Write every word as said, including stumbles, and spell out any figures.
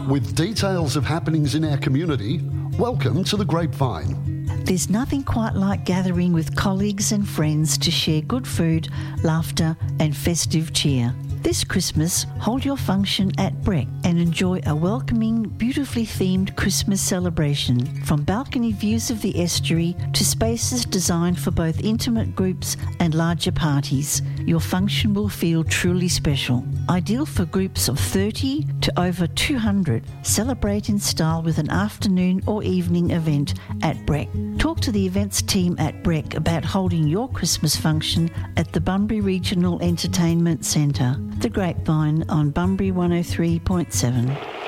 With details of happenings in our community, welcome to The Grapevine. There's nothing quite like gathering with colleagues and friends to share good food, laughter and festive cheer. This Christmas, hold your function at Breck and enjoy a welcoming, beautifully themed Christmas celebration. From balcony views of the estuary to spaces designed for both intimate groups and larger parties, your function will feel truly special. Ideal for groups of thirty to over two hundred. Celebrate in style with an afternoon or evening event at Breck. Talk to the events team at Breck about holding your Christmas function at the Bunbury Regional Entertainment Centre. The Grapevine on Bunbury one oh three point seven.